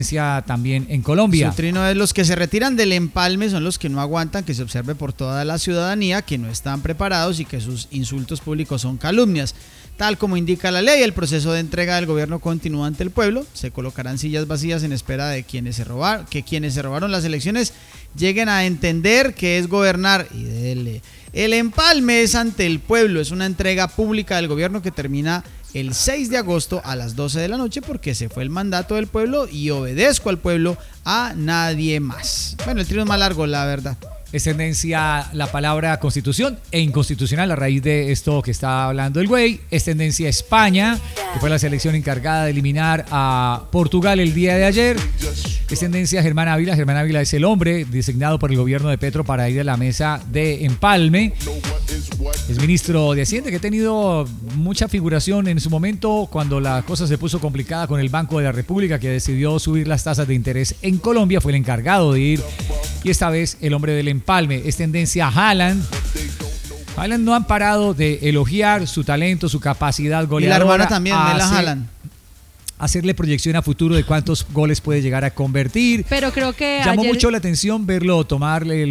también en Colombia. Su trino es: los que se retiran del empalme son los que no aguantan que se observe por toda la ciudadanía que no están preparados y que sus insultos públicos son calumnias. Tal como indica la ley, el proceso de entrega del gobierno continúa ante el pueblo. Se colocarán sillas vacías en espera de quienes se robaron las elecciones lleguen a entender que es gobernar y dele. El empalme es ante el pueblo, es una entrega pública del gobierno que termina el 6 de agosto a las 12 de la noche porque se fue el mandato del pueblo y obedezco al pueblo, a nadie más. Bueno, el trino es más largo, la verdad. Es tendencia la palabra constitución e inconstitucional a raíz de esto que está hablando el güey. Es tendencia España, que fue la selección encargada de eliminar a Portugal el día de ayer. Es tendencia Germán Ávila. Germán Ávila es el hombre designado por el gobierno de Petro para ir a la mesa de empalme. Es ministro de Hacienda, que ha tenido mucha figuración en su momento cuando la cosa se puso complicada con el Banco de la República, que decidió subir las tasas de interés en Colombia. Fue el encargado de ir, y esta vez el hombre del empalme. Es tendencia Haaland. Haaland no han parado de elogiar su talento, su capacidad goleadora. Y la hermana también, Mela Haaland. Hacerle proyección a futuro de cuántos goles puede llegar a convertir. Pero creo que llamó mucho la atención verlo tomarle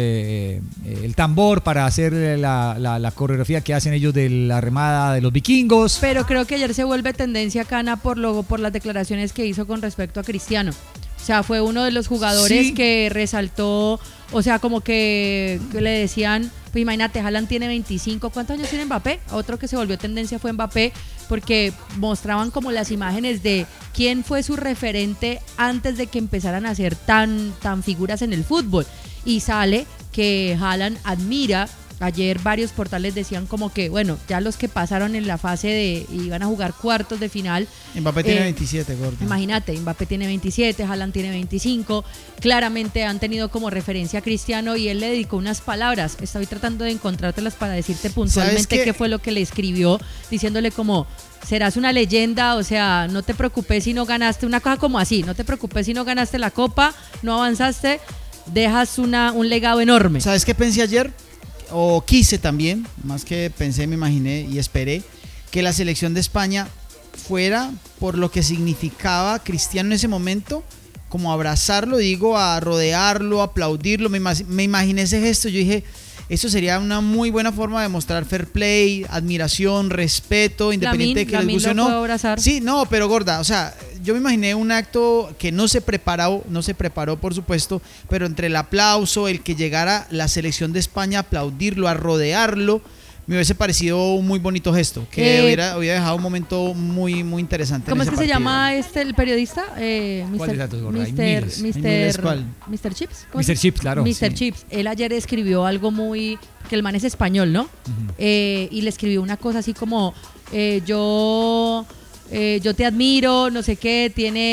el tambor para hacer la coreografía que hacen ellos de la remada de los vikingos. Pero creo que ayer se vuelve tendencia, Cana, por las declaraciones que hizo con respecto a Cristiano. O sea, fue uno de los jugadores que resaltó, o sea, como que le decían, pues imagínate, Haaland tiene 25, ¿cuántos años tiene Mbappé? Otro que se volvió tendencia fue Mbappé, porque mostraban como las imágenes de quién fue su referente antes de que empezaran a ser tan figuras en el fútbol. Y sale que Haaland admira. Ayer varios portales decían como que, bueno, ya los que pasaron en la fase de iban a jugar cuartos de final. Mbappé tiene 27, gordo. Imagínate, Mbappé tiene 27, Haaland tiene 25. Claramente han tenido como referencia a Cristiano y él le dedicó unas palabras. Estoy tratando de encontrártelas para decirte puntualmente qué fue lo que le escribió, diciéndole como: serás una leyenda, o sea, no te preocupes si no ganaste, una cosa como así, no te preocupes si no ganaste la copa, no avanzaste, dejas un legado enorme. ¿Sabes qué pensé ayer? O quise también, más que pensé, me imaginé y esperé que la selección de España fuera por lo que significaba Cristiano en ese momento, como abrazarlo, a rodearlo, aplaudirlo. Me imaginé ese gesto. Yo dije, eso sería una muy buena forma de mostrar fair play, admiración, respeto, independiente de que les guste o no. Sí, no, pero gorda, o sea, yo me imaginé un acto que no se preparó por supuesto, pero entre el aplauso, el que llegara la selección de España a aplaudirlo, a rodearlo, me hubiese parecido un muy bonito gesto, que hubiera dejado un momento muy, muy interesante. ¿Cómo es que partido. Se llama el periodista? ¿Cuál datos, gorda? Mr. Chips. Mr. Chips, claro. Mr. Chips. Él ayer escribió algo que el man es español, ¿no? Uh-huh. Y le escribió una cosa así como, yo te admiro, no sé qué,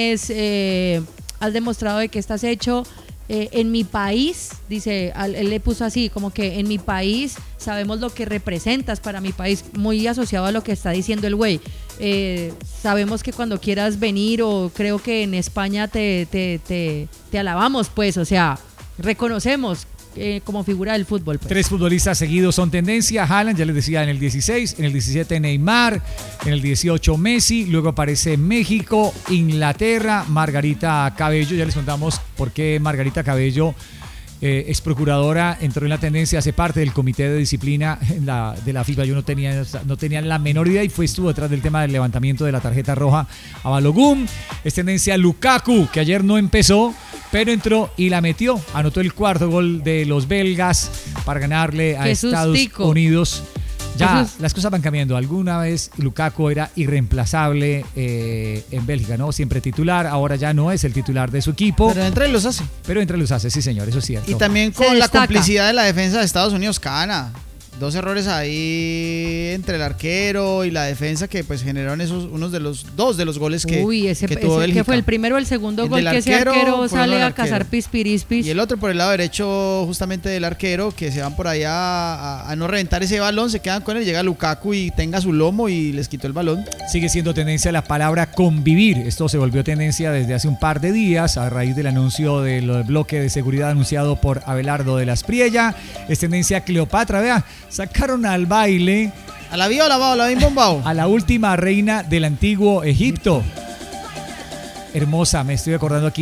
has demostrado de que estás hecho. En mi país, dice, él le puso así, como que en mi país sabemos lo que representas para mi país, muy asociado a lo que está diciendo el güey. Sabemos que cuando quieras venir, o creo que en España te alabamos, pues, o sea, reconocemos como figura del fútbol. Pues. 3 futbolistas seguidos son tendencia. Haaland, ya les decía, en el 16, en el 17 Neymar, en el 18 Messi, luego aparece México, Inglaterra, Margarita Cabello. Ya les contamos por qué Margarita Cabello, ex procuradora, entró en la tendencia, hace parte del comité de disciplina de la FIFA. Yo no tenía la menor idea y estuvo detrás del tema del levantamiento de la tarjeta roja a Balogun. Es tendencia Lukaku, que ayer no empezó, pero entró y la metió. Anotó el 4º gol de los belgas para ganarle a Estados Unidos. Ya las cosas van cambiando. Alguna vez Lukaku era irreemplazable en Bélgica, ¿no? Siempre titular, ahora ya no es el titular de su equipo. Pero entra y los hace. Sí señor, eso es cierto. Y también con la complicidad de la defensa de Estados Unidos, Cana. 2 errores ahí entre el arquero y la defensa que pues generaron dos de los goles que tuvo Bélgica. Que fue el primero o el segundo gol que ese arquero sale a cazar pispirispis. Y el otro por el lado derecho justamente del arquero, que se van por allá a no reventar ese balón, se quedan con él, llega Lukaku y tenga su lomo y les quitó el balón. Sigue siendo tendencia la palabra convivir. Esto se volvió tendencia desde hace un par de días a raíz del anuncio del bloque de seguridad anunciado por Abelardo de la Espriella. Es tendencia Cleopatra, vea. Sacaron al baile. ¿A la vio o la bien bombao? A la última reina del antiguo Egipto. hermosa, me estoy acordando aquí